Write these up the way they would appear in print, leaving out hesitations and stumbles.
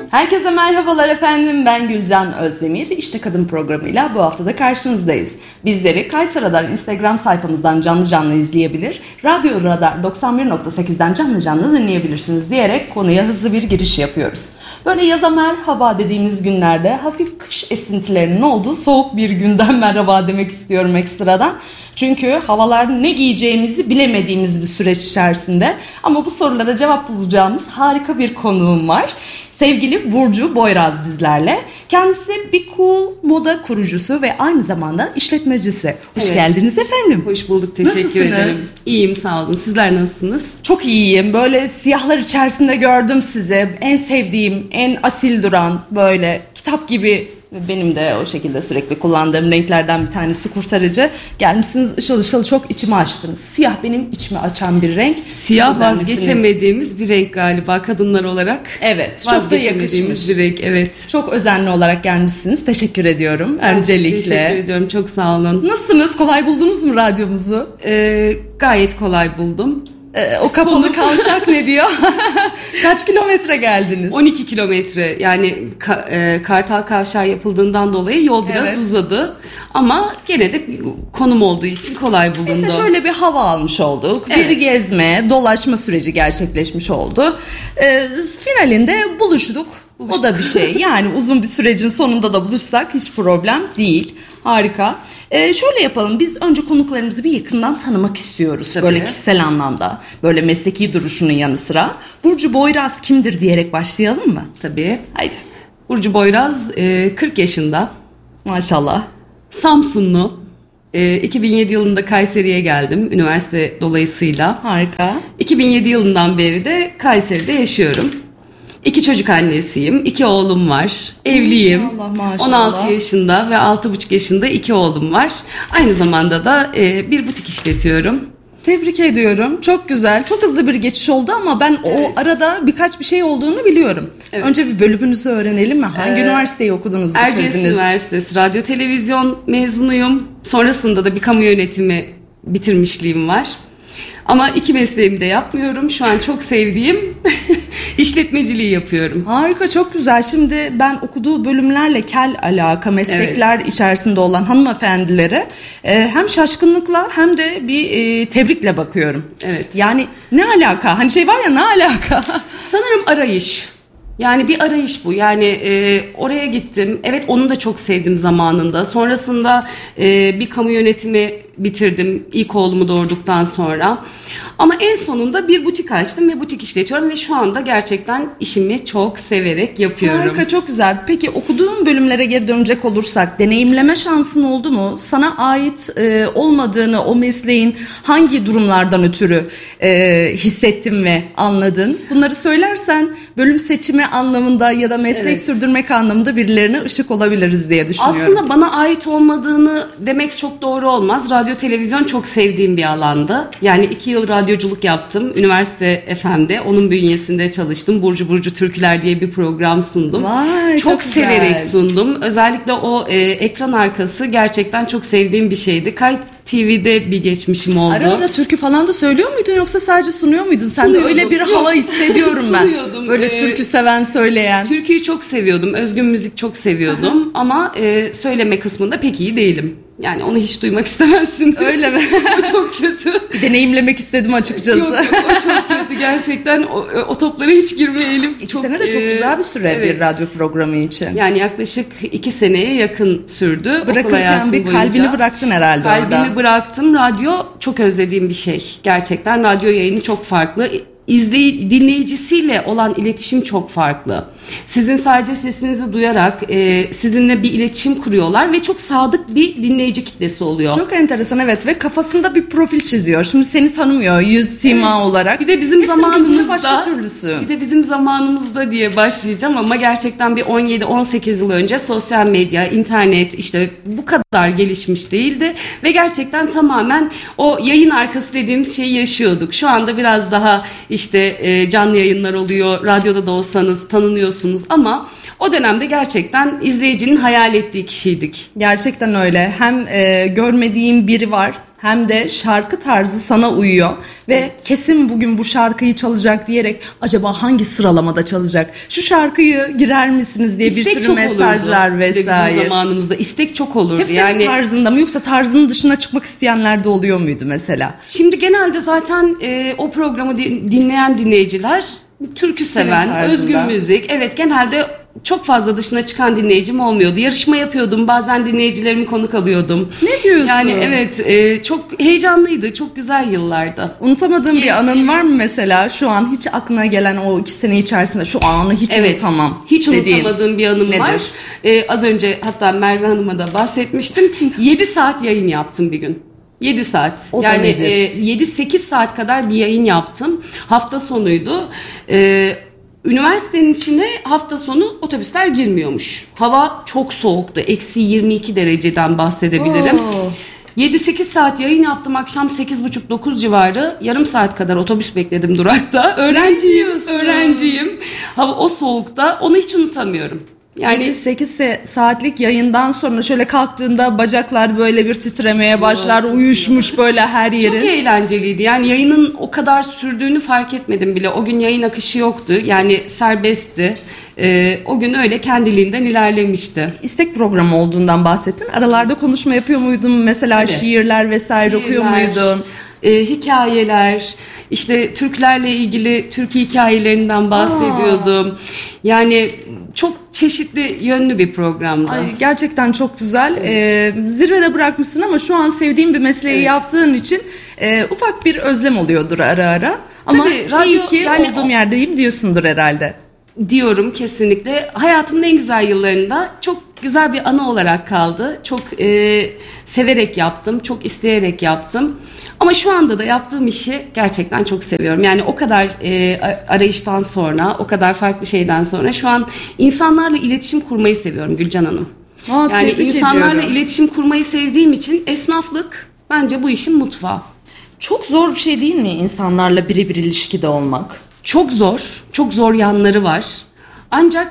Herkese merhabalar efendim, ben Gülcan Özdemir. İşte Kadın programıyla bu hafta da karşınızdayız. Bizleri Kayser Radar Instagram sayfamızdan canlı izleyebilir, Radyo Radar 91.8'den canlı dinleyebilirsiniz diyerek konuya hızlı bir giriş yapıyoruz. Böyle yaza merhaba dediğimiz günlerde hafif kış esintilerinin olduğu soğuk bir günden merhaba demek istiyorum ekstradan. Çünkü havalar ne giyeceğimizi bilemediğimiz bir süreç içerisinde, ama bu sorulara cevap bulacağımız harika bir konuğum var. Sevgili Burcu Boyraz bizlerle. Kendisi bir cool moda kurucusu ve aynı zamanda işletmecisi. Hoş geldiniz efendim. Hoş bulduk, teşekkür ederim. İyiyim, sağ olun. Sizler nasılsınız? Çok iyiyim. Böyle siyahlar içerisinde gördüm sizi. En sevdiğim, en asil duran, böyle kitap gibi, benim de o şekilde sürekli kullandığım renklerden bir tanesi kurtarıcı. Gelmişsiniz ışıl ışıl, çok içimi açtınız. Siyah benim içimi açan bir renk. Siyah vazgeçemediğimiz bir renk galiba kadınlar olarak. Evet, çok da yakışmış bir renk, evet. Çok özenli olarak gelmişsiniz. Teşekkür ediyorum öncelikle. Teşekkür ediyorum, çok sağ olun. Nasılsınız? Kolay buldunuz mu radyomuzu? Gayet kolay buldum. O kapalı kavşak ne diyor? Kaç kilometre geldiniz? 12 kilometre, yani Kartal Kavşağı yapıldığından dolayı yol biraz uzadı. Ama gene de konum olduğu için kolay bulundu. İşte şöyle bir hava almış olduk. Evet. Bir gezme, dolaşma süreci gerçekleşmiş oldu. Finalinde buluştuk. O da bir şey. Yani uzun bir sürecin sonunda da buluşsak hiç problem değil. Harika. Şöyle yapalım. Biz önce konuklarımızı bir yakından tanımak istiyoruz. Tabii. Böyle kişisel anlamda. Böyle mesleki duruşunun yanı sıra. Burcu Boyraz kimdir diyerek başlayalım mı? Tabii. Haydi. Burcu Boyraz 40 yaşında. Maşallah. Samsunlu. 2007 yılında Kayseri'ye geldim. Üniversite dolayısıyla. Harika. 2007 yılından beri de Kayseri'de yaşıyorum. 2 çocuk annesiyim. 2 oğlum var. Evliyim. Maşallah. 16 yaşında ve 6,5 yaşında 2 oğlum var. Aynı zamanda da bir butik işletiyorum. Tebrik ediyorum. Çok güzel. Çok hızlı bir geçiş oldu ama ben o arada birkaç bir şey olduğunu biliyorum. Evet. Önce bir bölümünüzü öğrenelim mi? Hangi üniversiteyi okudunuz? Erciyes Üniversitesi Radyo Televizyon mezunuyum. Sonrasında da bir kamu yönetimi bitirmişliğim var. Ama 2 mesleğimi de yapmıyorum. Şu an çok sevdiğim işletmeciliği yapıyorum. Harika, çok güzel. Şimdi ben okuduğu bölümlerle kel alaka meslekler içerisinde olan hanımefendilere hem şaşkınlıkla hem de bir tebrikle bakıyorum. Evet. Yani ne alaka? Hani şey var ya, ne alaka? Sanırım arayış. Yani bir arayış bu. Yani oraya gittim. Evet, onu da çok sevdim zamanında. Sonrasında bir kamu yönetimi bitirdim ilk oğlumu doğurduktan sonra. Ama en sonunda bir butik açtım ve butik işletiyorum ve şu anda gerçekten işimi çok severek yapıyorum. Harika, çok güzel. Peki okuduğun bölümlere geri dönecek olursak deneyimleme şansın oldu mu? Sana ait olmadığını o mesleğin hangi durumlardan ötürü hissettin ve anladın? Bunları söylersen bölüm seçimi anlamında ya da meslek sürdürmek anlamında birilerine ışık olabiliriz diye düşünüyorum. Aslında bana ait olmadığını demek çok doğru olmaz. Radyo televizyon çok sevdiğim bir alandı. Yani 2 yıl radyoculuk yaptım. Üniversite FM'de. Onun bünyesinde çalıştım. Burcu Türküler diye bir program sundum. Vay, çok severek sundum. Özellikle o ekran arkası gerçekten çok sevdiğim bir şeydi. TV'de bir geçmişim oldu. Ara türkü falan da söylüyor muydun yoksa sadece sunuyor muydun? Sen de öyle bir hava hissediyorum ben. Böyle türkü seven, söyleyen. Türküyü çok seviyordum. Özgün müzik çok seviyordum. Ama söyleme kısmında pek iyi değilim. Yani onu hiç duymak istemezsin. Öyle mi? O çok kötü. Bir deneyimlemek istedim açıkçası. Yok, o çok kötü gerçekten. O toplara hiç girmeyelim. 2 sene de çok güzel bir süre bir radyo programı için. Yani yaklaşık 2 seneye yakın sürdü. Bırakırken bir kalbini bıraktın herhalde orada. Kalbimi bıraktım. Radyo çok özlediğim bir şey. Gerçekten radyo yayını çok farklı. Dinleyicisiyle olan iletişim çok farklı. Sizin sadece sesinizi duyarak sizinle bir iletişim kuruyorlar ve çok sadık bir dinleyici kitlesi oluyor. Çok enteresan, evet, ve kafasında bir profil çiziyor. Şimdi seni tanımıyor yüz sima olarak. Bir de bizim zamanımızda başka türlüsü. Bir de bizim zamanımızda diye başlayacağım ama gerçekten bir 17-18 yıl önce sosyal medya, internet işte bu kadar gelişmiş değildi ve gerçekten tamamen o yayın arkası dediğimiz şeyi yaşıyorduk. Şu anda biraz daha işte canlı yayınlar oluyor. Radyoda da olsanız tanınıyorsunuz ama o dönemde gerçekten izleyicinin hayal ettiği kişiydik. Gerçekten öyle. Hem görmediğim biri var hem de şarkı tarzı sana uyuyor ve kesin bugün bu şarkıyı çalacak diyerek acaba hangi sıralamada çalacak? Şu şarkıyı girer misiniz diye İstek bir sürü çok mesajlar olurdu. vesaire. Bizim zamanımızda istek çok olurdu. Hep senin tarzında mı yoksa tarzının dışına çıkmak isteyenler de oluyor muydu mesela? Şimdi genelde zaten o programı dinleyen dinleyiciler türkü seven, özgün müzik. Evet, genelde çok fazla dışına çıkan dinleyicim olmuyordu. Yarışma yapıyordum. Bazen dinleyicilerimi konuk alıyordum. Ne diyorsun? Yani evet, çok heyecanlıydı. Çok güzel yıllardı. Unutamadığın bir anın var mı mesela? Şu an hiç aklına gelen o 2 sene içerisinde şu anı hiç unutamam. Hiç dediğin. unutamadığım bir anım var. Az önce hatta Merve Hanım'a da bahsetmiştim. 7 saat yayın yaptım bir gün. 7 saat. O yani 7-8 saat kadar bir yayın yaptım. Hafta sonuydu. Üniversitenin içine hafta sonu otobüsler girmiyormuş. Hava çok soğuktu. Eksi 22 dereceden bahsedebilirim. 7-8 saat yayın yaptım. Akşam 8.30-9 civarı yarım saat kadar otobüs bekledim durakta. Öğrenciyim. Hava o soğukta. Onu hiç unutamıyorum. Yani 8 saatlik yayından sonra şöyle kalktığında bacaklar böyle bir titremeye başlar, uyuşmuş böyle her yerin. Çok eğlenceliydi. Yani yayının o kadar sürdüğünü fark etmedim bile. O gün yayın akışı yoktu. Yani serbestti. O gün öyle kendiliğinden ilerlemişti. İstek programı olduğundan bahsettin. Aralarda konuşma yapıyor muydun? Mesela şiirler vesaire okuyor muydun? Hikayeler, işte Türklerle ilgili Türk hikayelerinden bahsediyordum. Yani çok çeşitli yönlü bir programdı. Ay, gerçekten çok güzel. Zirvede bırakmışsın ama şu an sevdiğin bir mesleği yaptığın için ufak bir özlem oluyordur ara ara. Ama tabii, iyi ki olduğum yerdeyim diyorsundur herhalde. Diyorum kesinlikle. Hayatımın en güzel yıllarında çok güzel bir anı olarak kaldı. Çok severek yaptım, çok isteyerek yaptım. Ama şu anda da yaptığım işi gerçekten çok seviyorum. Yani o kadar arayıştan sonra, o kadar farklı şeyden sonra şu an insanlarla iletişim kurmayı seviyorum Gülcan Hanım. Yani insanlarla iletişim kurmayı sevdiğim için esnaflık bence bu işin mutfağı. Çok zor bir şey değil mi insanlarla birebir ilişkide olmak? Çok zor, çok zor yanları var. Ancak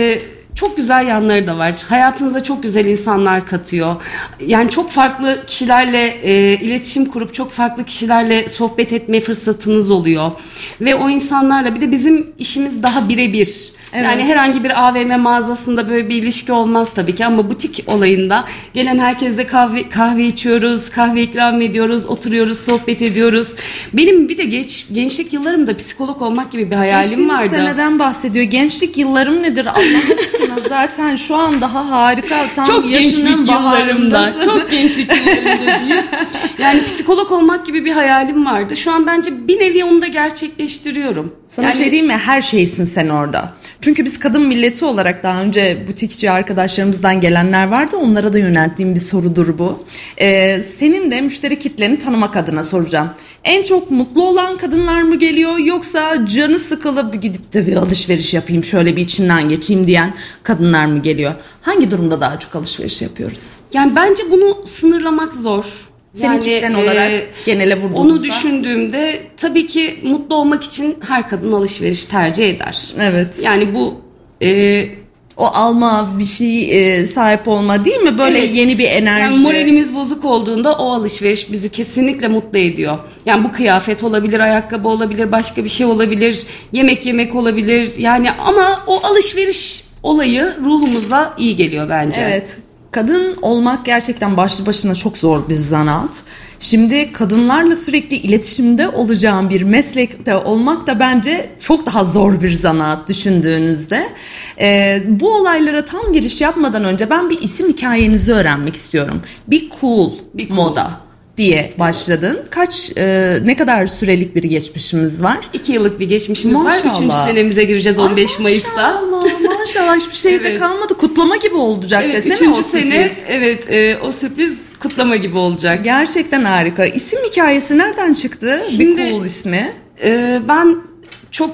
çok güzel yanları da var. Hayatınıza çok güzel insanlar katıyor. Yani çok farklı kişilerle iletişim kurup çok farklı kişilerle sohbet etme fırsatınız oluyor. Ve o insanlarla bir de bizim işimiz daha birebir. Evet. Yani herhangi bir AVM mağazasında böyle bir ilişki olmaz tabii ki ama butik olayında gelen herkesle kahve içiyoruz, kahve ikram ediyoruz, oturuyoruz, sohbet ediyoruz. Benim bir de gençlik yıllarımda psikolog olmak gibi bir hayalim vardı. Geçtiğimiz seneden bahsediyor. Gençlik yıllarım nedir Allah aşkına? Zaten şu an daha harika. Tam çok yaşının baharında. Çok gençlik yıllarımda değil. Yani psikolog olmak gibi bir hayalim vardı. Şu an bence bir nevi onu da gerçekleştiriyorum. Sana bir şey diyeyim mi? Her şeysin sen orada. Çünkü biz kadın milleti olarak daha önce butikçi arkadaşlarımızdan gelenler vardı. Onlara da yönelttiğim bir sorudur bu. Senin de müşteri kitleni tanımak adına soracağım. En çok mutlu olan kadınlar mı geliyor yoksa canı sıkılıp gidip de bir alışveriş yapayım şöyle bir içinden geçeyim diyen kadınlar mı geliyor? Hangi durumda daha çok alışveriş yapıyoruz? Yani bence bunu sınırlamak zor. Senin kitlen olarak genele vurduğumuzda. Onu düşündüğümde tabii ki mutlu olmak için her kadın alışveriş tercih eder. Evet. Yani bu o alma bir şey sahip olma değil mi? Böyle yeni bir enerji. Yani moralimiz bozuk olduğunda o alışveriş bizi kesinlikle mutlu ediyor. Yani bu kıyafet olabilir, ayakkabı olabilir, başka bir şey olabilir, yemek olabilir. Yani ama o alışveriş olayı ruhumuza iyi geliyor bence. Evet. Kadın olmak gerçekten başlı başına çok zor bir zanaat. Şimdi kadınlarla sürekli iletişimde olacağım bir meslekte olmak da bence çok daha zor bir zanaat düşündüğünüzde. Bu olaylara tam giriş yapmadan önce ben bir isim hikayenizi öğrenmek istiyorum. Be cool moda diye başladın. Ne kadar sürelik bir geçmişimiz var? 2 yıllık bir geçmişimiz var. 3. senemize gireceğiz 15 Mayıs'ta. Maşallah hiçbir şey de kalmadı. Kutlama gibi olacak desene o 3. sene o sürpriz kutlama gibi olacak. Gerçekten harika. İsim hikayesi nereden çıktı? Şimdi, Be Cool ismi. Ben çok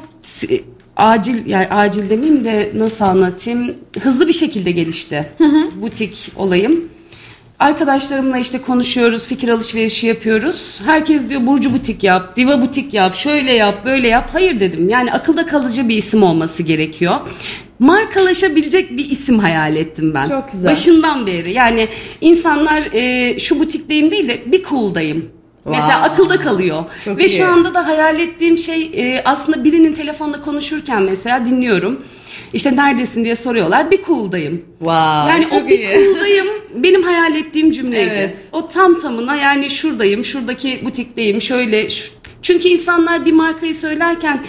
acil demeyeyim de nasıl anlatayım? Hızlı bir şekilde gelişti butik olayım. Arkadaşlarımla işte konuşuyoruz, fikir alışverişi yapıyoruz. Herkes diyor Burcu butik yap, Diva butik yap, şöyle yap, böyle yap. Hayır dedim. Yani akılda kalıcı bir isim olması gerekiyor. Markalaşabilecek bir isim hayal ettim ben. Çok güzel. Başından beri. Yani insanlar şu butikteyim değil de bir cool'dayım. Mesela akılda kalıyor. Çok Ve iyi. şu anda da hayal ettiğim şey aslında birinin telefonla konuşurken mesela dinliyorum. İşte neredesin diye soruyorlar. Bir cool'dayım. Wow, Yani çok o bir iyi. cool'dayım benim hayal ettiğim cümleydi. Evet. O tam tamına yani şuradayım, şuradaki butikteyim, şöyle. Çünkü insanlar bir markayı söylerken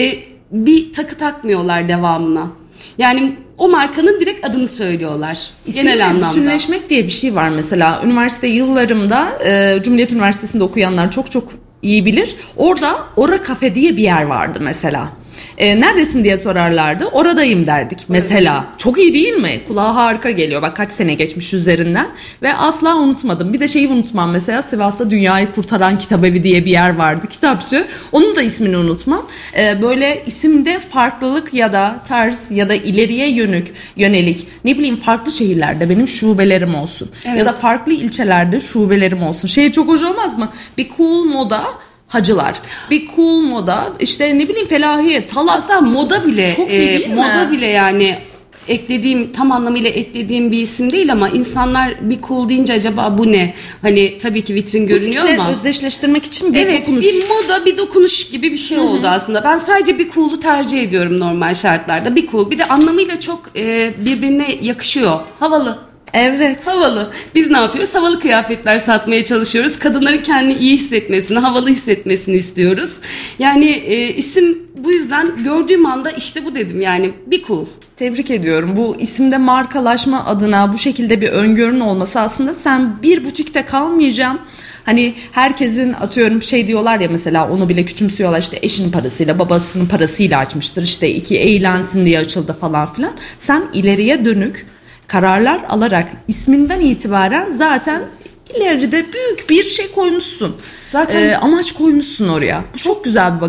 bir takı takmıyorlar devamına. Yani o markanın direkt adını söylüyorlar. İsimle Genel anlamda. bütünleşmek diye bir şey var mesela. Üniversite yıllarımda Cumhuriyet Üniversitesi'nde okuyanlar çok çok iyi bilir. Orada Ora Kafe diye bir yer vardı mesela. Neredesin diye sorarlardı. Oradayım derdik mesela. Çok iyi değil mi? Kulağa harika geliyor. Bak kaç sene geçmiş üzerinden. Ve asla unutmadım. Bir de şeyi unutmam mesela. Sivas'ta Dünyayı Kurtaran Kitabevi diye bir yer vardı. Kitapçı. Onun da ismini unutmam. Böyle isimde farklılık ya da tarz ya da ileriye yönelik ne bileyim farklı şehirlerde benim şubelerim olsun. Evet. Ya da farklı ilçelerde şubelerim olsun. Şey çok hoş olmaz mı? Bir cool moda Hacılar. Bir cool moda işte ne bileyim Felahiye, Talas. Hatta moda bile Çok iyi değil mi? moda bile yani tam anlamıyla eklediğim bir isim değil ama insanlar bir cool deyince acaba bu ne? Hani tabii ki vitrin görünüyor Butikle ama. özdeşleştirmek için bir Evet, dokunuş. bir moda, bir dokunuş gibi bir şey oldu aslında. Ben sadece bir cool'u tercih ediyorum normal şartlarda. Bir cool. Bir de anlamıyla çok birbirine yakışıyor. Havalı. Evet. Havalı. Biz ne yapıyoruz? Havalı kıyafetler satmaya çalışıyoruz. Kadınların kendini iyi hissetmesini, havalı hissetmesini istiyoruz. Yani isim bu yüzden gördüğüm anda işte bu dedim yani bir cool. Tebrik ediyorum. Bu isimde markalaşma adına bu şekilde bir öngörün olması aslında sen bir butikte kalmayacağım. Hani herkesin atıyorum şey diyorlar ya mesela onu bile küçümsüyorlar işte eşinin parasıyla babasının parasıyla açmıştır işte iki eğlensin diye açıldı falan filan. Sen ileriye dönük kararlar alarak isminden itibaren zaten ileride büyük bir şey koymuşsun. Zaten amaç koymuşsun oraya. Bu çok güzel bir bakış